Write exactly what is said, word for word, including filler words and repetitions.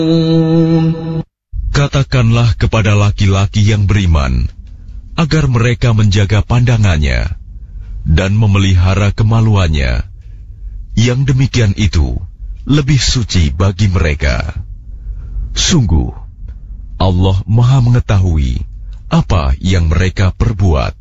Katakanlah kepada laki-laki yang beriman agar mereka menjaga pandangannya dan memelihara kemaluannya. Yang demikian itu lebih suci bagi mereka. Sungguh, Allah Maha Mengetahui apa yang mereka perbuat.